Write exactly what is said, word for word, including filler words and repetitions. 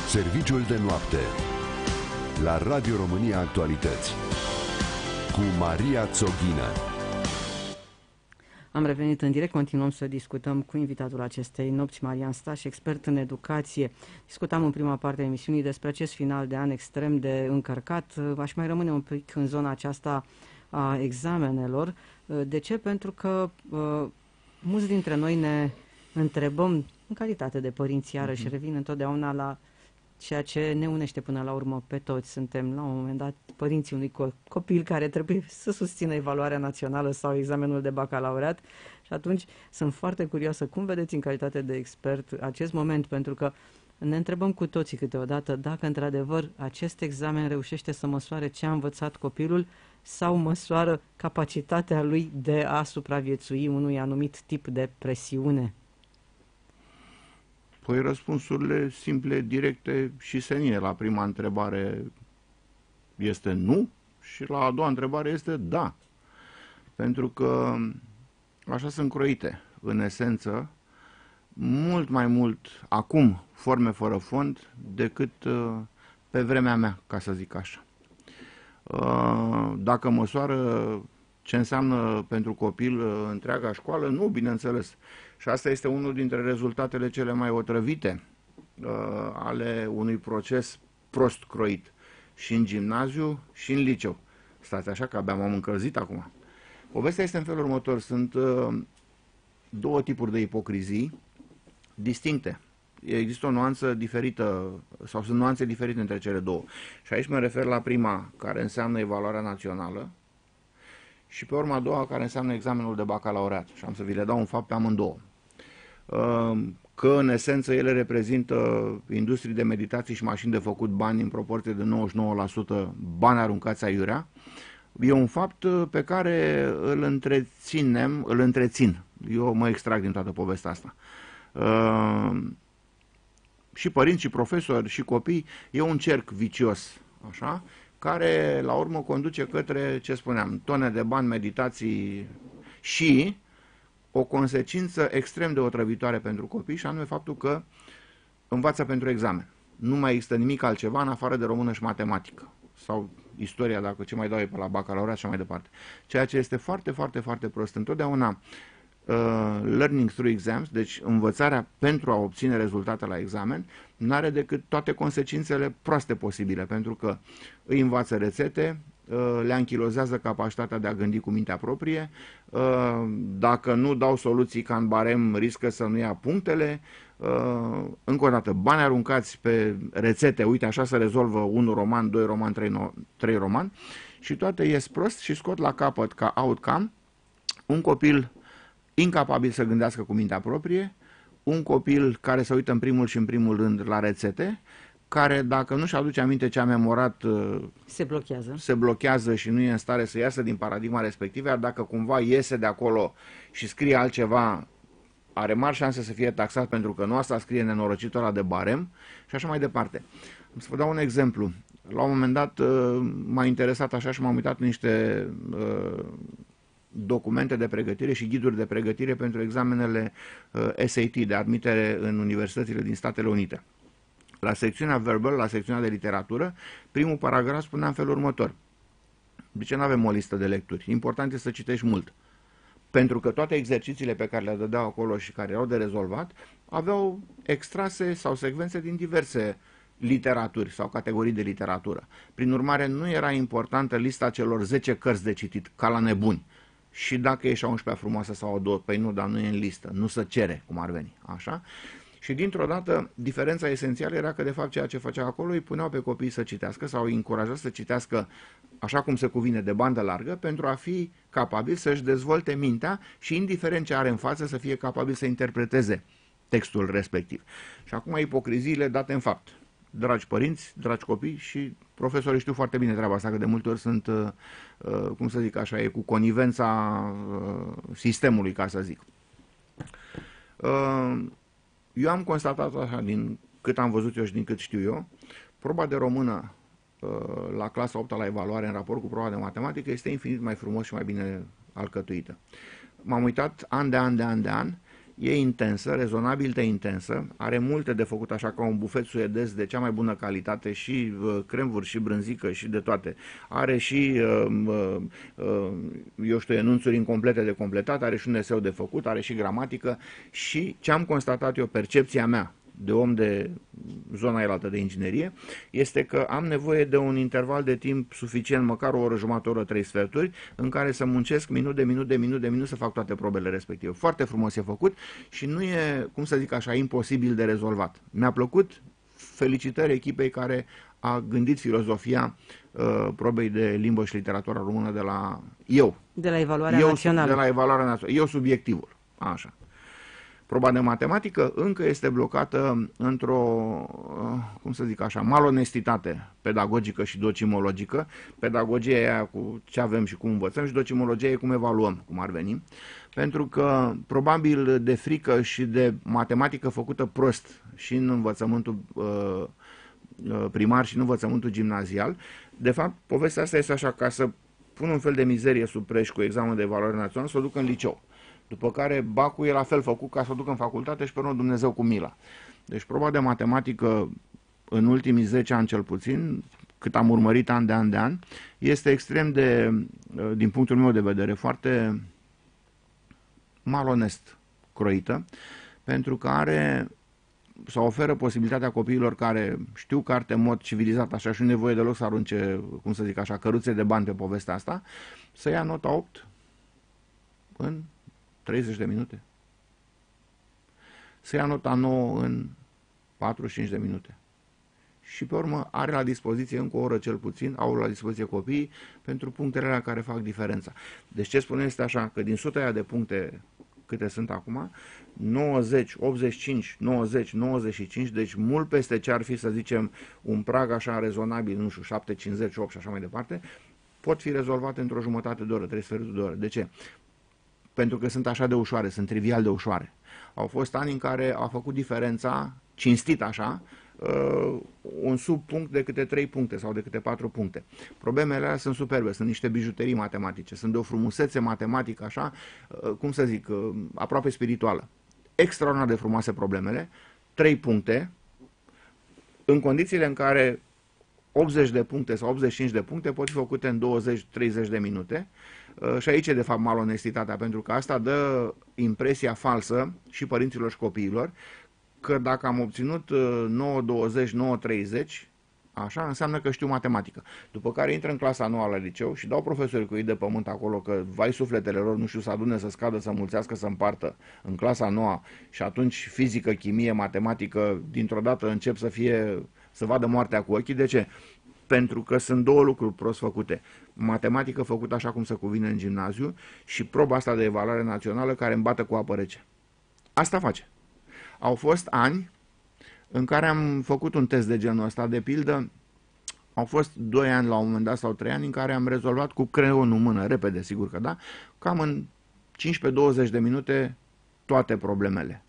Serviciul de noapte la Radio România Actualități cu Maria Țoghină. Am revenit în direct, continuăm să discutăm cu invitatul acestei nopți, Marian Staș, expert în educație. Discutam în prima parte a emisiunii despre acest final de an extrem de încărcat. Aș mai rămâne un pic în zona aceasta a examenelor. De ce? Pentru că uh, mulți dintre noi ne întrebăm, în calitate de părinți, iarăși mm-hmm. revin întotdeauna la ceea ce ne unește până la urmă pe toți. Suntem, la un moment dat, părinții unui copil care trebuie să susțină evaluarea națională sau examenul de bacalaureat și atunci sunt foarte curioasă cum vedeți în calitate de expert acest moment, pentru că ne întrebăm cu toții câteodată dacă într-adevăr acest examen reușește să măsoare ce a învățat copilul sau măsoară capacitatea lui de a supraviețui unui anumit tip de presiune. Păi răspunsurile simple, directe și senine la prima întrebare este nu și la a doua întrebare este da. Pentru că așa sunt croite, în esență, mult mai mult acum forme fără fond decât uh, pe vremea mea, ca să zic așa. Uh, dacă măsoară ce înseamnă pentru copil uh, întreaga școală, nu, bineînțeles. Și asta este unul dintre rezultatele cele mai otrăvite uh, ale unui proces prost croit și în gimnaziu și în liceu. Stați așa că abia m-am încălzit acum. Povestea este în felul următor. Sunt uh, două tipuri de ipocrizii distincte. Există o nuanță diferită sau sunt nuanțe diferite între cele două. Și aici mă refer la prima, care înseamnă evaluarea națională, și pe urma a doua, care înseamnă examenul de bacalaureat. Și am să vi le dau un fapt pe amândouă. Că, în esență, ele reprezintă industrii de meditații și mașini de făcut bani în proporție de nouăzeci și nouă la sută bani aruncați aiurea. E un fapt pe care îl întreținem, îl întrețin. Eu mă extrag din toată povestea asta. Și părinți, și profesori, și copii, e un cerc vicios, așa, care la urmă conduce către, ce spuneam, tone de bani, meditații și o consecință extrem de otrăvitoare pentru copii, și anume faptul că învață pentru examen. Nu mai există nimic altceva în afară de română și matematică. Sau istoria, dacă ce mai dau e pe la bacalaureat și mai departe. Ceea ce este foarte, foarte, foarte prost. Întotdeauna uh, learning through exams, deci învățarea pentru a obține rezultate la examen, nu are decât toate consecințele proaste posibile, pentru că îi învață rețete, le anchilozează capacitatea de a gândi cu mintea proprie, dacă nu dau soluții ca în barem, riscă să nu ia punctele, încă o dată, bani aruncați pe rețete, uite așa se rezolvă un roman, doi roman, trei, no, trei roman, și toate ies prost și scot la capăt ca outcome un copil incapabil să gândească cu mintea proprie, un copil care se uită în primul și în primul rând la rețete, care dacă nu-și aduce aminte ce a memorat, se blochează. se blochează și nu e în stare să iasă din paradigma respectivă, iar dacă cumva iese de acolo și scrie altceva, are mari șanse să fie taxat pentru că nu asta scrie nenorocitul ăla de barem și așa mai departe. Să vă dau un exemplu. La un moment dat m-a interesat așa și m-am uitat în niște uh, documente de pregătire și ghiduri de pregătire pentru examenele uh, S A T de admitere în universitățile din Statele Unite. La secțiunea verbal, la secțiunea de literatură, primul paragraf spunea în felul următor. De ce nu avem o listă de lecturi? Important este să citești mult. Pentru că toate exercițiile pe care le dădeau acolo și care erau de rezolvat, aveau extrase sau secvențe din diverse literaturi sau categorii de literatură. Prin urmare, nu era importantă lista celor zece cărți de citit, ca la nebuni. Și dacă ești a unsprezecea frumoasă sau a două, păi nu, dar nu e în listă, nu se cere, cum ar veni, așa? Și dintr-o dată, diferența esențială era că, de fapt, ceea ce făcea acolo îi puneau pe copii să citească sau îi încurajau să citească așa cum se cuvine, de bandă largă, pentru a fi capabil să-și dezvolte mintea și, indiferent ce are în față, să fie capabil să interpreteze textul respectiv. Și acum ipocriziile date în fapt. Dragi părinți, dragi copii, și profesorii știu foarte bine treaba asta, că de multe ori sunt, uh, uh, cum să zic așa, e cu conivența uh, sistemului, ca să zic. Uh, Eu am constatat așa, din cât am văzut eu și din cât știu eu, proba de română la clasa a opta la evaluare în raport cu proba de matematică este infinit mai frumos și mai bine alcătuită. M-am uitat an de an de an de an, e intensă, rezonabil de intensă, are multe de făcut așa ca un bufet suedez de cea mai bună calitate și uh, cremvuri și brânzică și de toate. Are și, uh, uh, eu știu, enunțuri incomplete de completat, are și un eseu de făcut, are și gramatică și ce am constatat eu, percepția mea de om de zona elaltă de inginerie, este că am nevoie de un interval de timp suficient, măcar o oră jumătate, o oră, trei sferturi, în care să muncesc minut de minut de minut de minut să fac toate probele respective. Foarte frumos e făcut și nu e, cum să zic așa, imposibil de rezolvat. Mi-a plăcut, felicitări echipei care a gândit filozofia uh, probei de limbă și literatură română de la eu. De la evaluarea eu, națională. De la evaluarea națională. Eu subiectivul. Așa. Proba de matematică încă este blocată într-o, cum să zic așa, malonestitate pedagogică și docimologică. Pedagogia e aia cu ce avem și cum învățăm și docimologia e cum evaluăm, cum ar veni. Pentru că probabil de frică și de matematică făcută prost și în învățământul uh, primar și în învățământul gimnazial, de fapt povestea asta este așa, ca să pun un fel de mizerie sub preș cu examen de evaluare națională, să o duc în liceu. După care bacul e la fel făcut ca să o duc în facultate și pe urmă Dumnezeu cu mila. Deci proba de matematică în ultimii zece ani cel puțin, cât am urmărit an de an de an, este extrem de, din punctul meu de vedere, foarte malonest croită, pentru că are sau oferă posibilitatea copiilor care știu carte în mod civilizat, așa, și nu nevoie deloc să arunce, cum să zic așa, căruțe de bani pe povestea asta, să ia nota opt în treizeci de minute. Să ia nota nouă în patruzeci și cinci de minute. Și pe urmă are la dispoziție încă o oră cel puțin, au la dispoziție copiii pentru punctele la care fac diferența. Deci ce spune este așa, că din suta aia de puncte câte sunt acum, nouăzeci, optzeci și cinci, nouăzeci, nouăzeci și cinci, deci mult peste ce ar fi, să zicem, un prag așa rezonabil, nu știu, șapte, cincizeci, opt și așa mai departe, pot fi rezolvate într-o jumătate de oră, trei sferturi de oră. De ce? Pentru că sunt așa de ușoare, sunt trivial de ușoare. Au fost ani în care a făcut diferența, cinstit așa, uh, un subpunct de câte trei puncte sau de câte patru puncte. Problemele alea sunt superbe, sunt niște bijuterii matematice, sunt de o frumusețe matematică așa, uh, cum să zic, uh, aproape spirituală. Extraordinar de frumoase problemele, trei puncte, în condițiile în care optzeci de puncte sau optzeci și cinci de puncte pot fi făcute în douăzeci treizeci de minute. Și aici e de fapt malonestitatea, pentru că asta dă impresia falsă și părinților și copiilor că dacă am obținut nouă douăzeci, nouă treizeci, așa, înseamnă că știu matematică. După care intră în clasa nouă la liceu și dau profesorii cu ei de pământ acolo că vai sufletele lor, nu știu să adune, să scadă, să mulțească, să împartă în clasa nouă și atunci fizică, chimie, matematică, dintr-o dată încep să fie, să vadă moartea cu ochii. De ce? Pentru că sunt două lucruri prost făcute. Matematică făcută așa cum se cuvine în gimnaziu și proba asta de evaluare națională care îmbată cu apă rece. Asta face. Au fost ani în care am făcut un test de genul ăsta, de pildă, au fost doi ani la un moment dat sau trei ani în care am rezolvat cu creionul în mână, repede, sigur că da, cam în cincisprezece douăzeci de minute toate problemele.